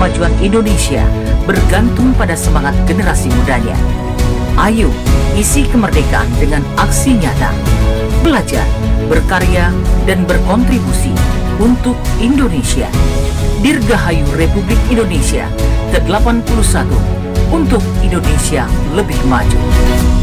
kemajuan Indonesia bergantung pada semangat generasi mudanya. Ayo, isi kemerdekaan dengan aksi nyata. Belajar, berkarya, dan berkontribusi untuk Indonesia. Dirgahayu Republik Indonesia ke-81 untuk Indonesia lebih maju.